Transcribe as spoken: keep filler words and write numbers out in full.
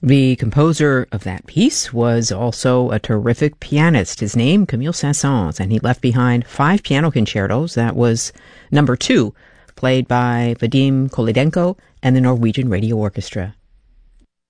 The composer of that piece was also a terrific pianist. His name, Camille Saint-Saëns, and he left behind five piano concertos. That was number two, played by Vadim Kolodenko and the Norwegian Radio Orchestra.